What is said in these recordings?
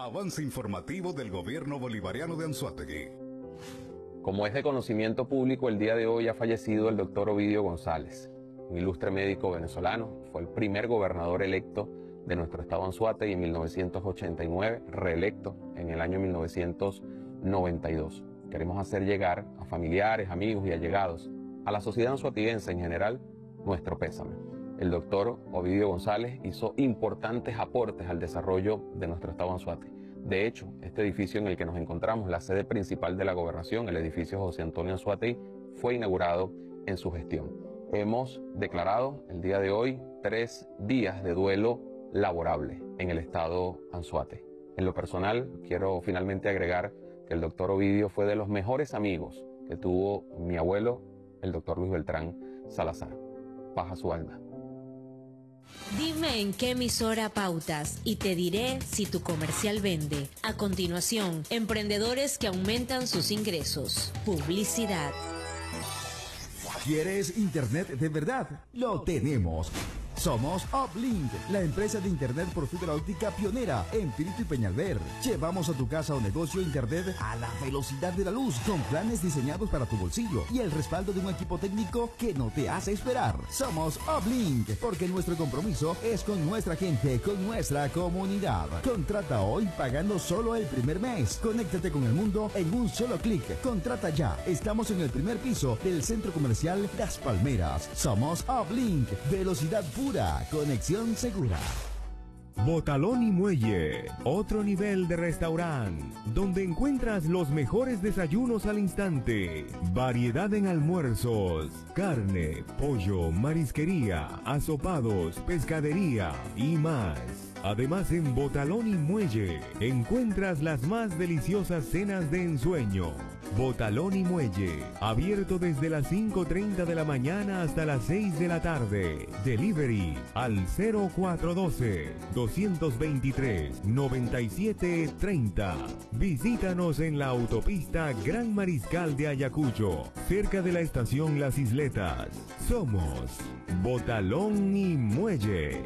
Avance informativo del Gobierno Bolivariano de Anzoátegui. Como es de conocimiento público, el día de hoy ha fallecido el doctor Ovidio González, un ilustre médico venezolano. Fue el primer gobernador electo de nuestro estado Anzoátegui en 1989, reelecto en el año 1992. Queremos hacer llegar a familiares, amigos y allegados, a la sociedad anzoatiguense en general, nuestro pésame. El doctor Ovidio González hizo importantes aportes al desarrollo de nuestro estado Anzoátegui. De hecho, este edificio en el que nos encontramos, la sede principal de la gobernación, el edificio José Antonio Anzoátegui, fue inaugurado en su gestión. Hemos declarado el día de hoy 3 días de duelo laborable en el estado Anzoátegui. En lo personal, quiero finalmente agregar que el doctor Ovidio fue de los mejores amigos que tuvo mi abuelo, el doctor Luis Beltrán Salazar. Paz a su alma. Dime en qué emisora pautas y te diré si tu comercial vende. A continuación, emprendedores que aumentan sus ingresos. Publicidad. ¿Quieres internet de verdad? Lo tenemos. Somos Uplink, la empresa de internet por fibra óptica pionera en Pirito y Peñalver. Llevamos a tu casa o negocio internet a la velocidad de la luz, con planes diseñados para tu bolsillo y el respaldo de un equipo técnico que no te hace esperar. Somos Uplink, porque nuestro compromiso es con nuestra gente, con nuestra comunidad. Contrata hoy pagando solo el primer mes. Conéctate con el mundo en un solo clic. Contrata ya. Estamos en el primer piso del centro comercial Las Palmeras. Somos Uplink, velocidad pura. Conexión segura. Botalón y Muelle, otro nivel de restaurante, donde encuentras los mejores desayunos al instante, variedad en almuerzos, carne, pollo, marisquería, asopados, pescadería y más. Además, en Botalón y Muelle encuentras las más deliciosas cenas de ensueño. Botalón y Muelle, abierto desde las 5:30 de la mañana hasta las 6 de la tarde. Delivery al 0412-223-9730. Visítanos en la autopista Gran Mariscal de Ayacucho, cerca de la estación Las Isletas. Somos Botalón y Muelle.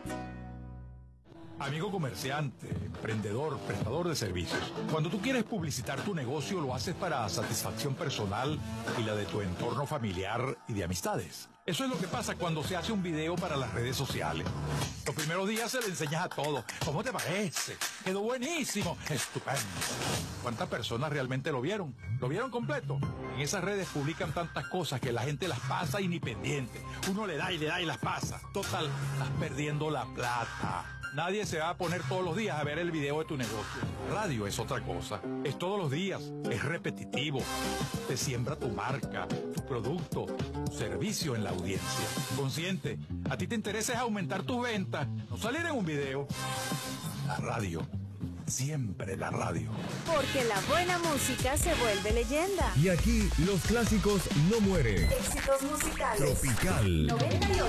Amigo comerciante, emprendedor, prestador de servicios. Cuando tú quieres publicitar tu negocio, lo haces para satisfacción personal y la de tu entorno familiar y de amistades. Eso es lo que pasa cuando se hace un video para las redes sociales. Los primeros días se le enseñas a todo. ¿Cómo te parece? Quedó buenísimo. Estupendo. ¿Cuántas personas realmente lo vieron? ¿Lo vieron completo? En esas redes publican tantas cosas que la gente las pasa y ni pendiente. Uno le da y las pasa. Total, estás perdiendo la plata. Nadie se va a poner todos los días a ver el video de tu negocio. Radio es otra cosa. Es todos los días. Es repetitivo. Te siembra tu marca, tu producto, tu servicio en la audiencia. Consciente, a ti te interesa es aumentar tus ventas, no salir en un video. La radio. Siempre la radio. Porque la buena música se vuelve leyenda. Y aquí los clásicos no mueren. Éxitos musicales. Tropical. 98.